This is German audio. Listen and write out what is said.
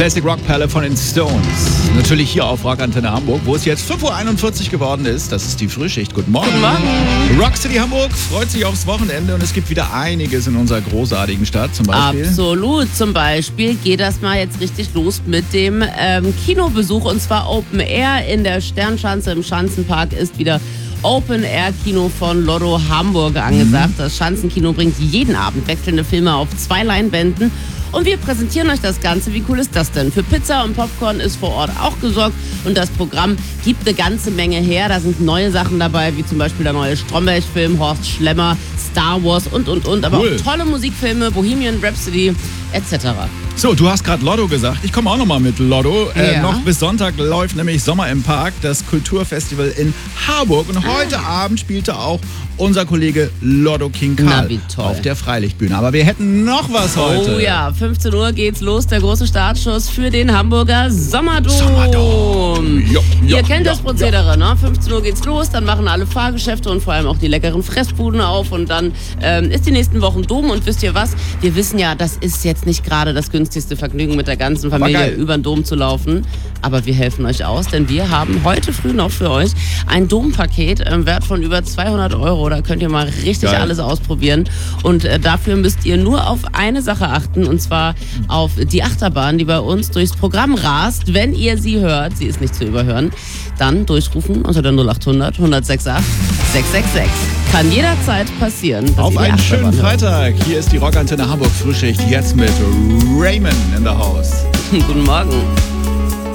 Classic Rock Perle von den Stones. Natürlich hier auf Rockantenne Hamburg, wo es jetzt 5:41 Uhr geworden ist. Das ist die Frühschicht. Guten Morgen. Guten Morgen. Rock City Hamburg freut sich aufs Wochenende und es gibt wieder einiges in unserer großartigen Stadt. Zum Beispiel. Absolut. Zum Beispiel geht das mal jetzt richtig los mit dem Kinobesuch, und zwar Open Air in der Sternschanze im Schanzenpark ist wieder Open-Air-Kino von Lotto Hamburg angesagt. Das Schanzenkino bringt jeden Abend wechselnde Filme auf 2 Leinwänden. Und wir präsentieren euch das Ganze. Wie cool ist das denn? Für Pizza und Popcorn ist vor Ort auch gesorgt. Und das Programm gibt eine ganze Menge her. Da sind neue Sachen dabei, wie zum Beispiel der neue Stromberg-Film, Horst Schlemmer, Star Wars und. Aber Cool. auch tolle Musikfilme, Bohemian Rhapsody etc. So, du hast gerade Lotto gesagt. Ich komme auch nochmal mit Lotto. Ja. Noch bis Sonntag läuft nämlich Sommer im Park, das Kulturfestival in Harburg. Und heute Abend spielte auch unser Kollege Lotto King Na, Karl wie toll. auf der Freilichtbühne. Aber wir hätten noch was heute. Oh ja, 15 Uhr geht's los, der große Startschuss für den Hamburger Sommerdom. Ja, Ihr kennt das Prozedere, ne? 15 Uhr geht's los, dann machen alle Fahrgeschäfte und vor allem auch die leckeren Fressbuden auf und dann ist die nächsten Wochen Dom und wisst ihr was? Wir wissen ja, das ist jetzt nicht gerade das günstigste Vergnügen, mit der ganzen Familie geil. über den Dom zu laufen, aber wir helfen euch aus, denn wir haben heute früh noch für euch ein Dompaket im Wert von über 200 €. Da könnt ihr mal richtig Geil. alles ausprobieren und dafür müsst ihr nur auf eine Sache achten, und zwar auf die Achterbahn, die bei uns durchs Programm rast. Wenn ihr sie hört, sie ist nicht zu überhören, dann durchrufen unter der 0800 168 666. Kann jederzeit passieren, dass Auf ihr die einen schönen Achterbahn hört. Freitag. Hier ist die Rockantenne Hamburg Frühschicht. Jetzt mit Raymond in the House. Guten Morgen.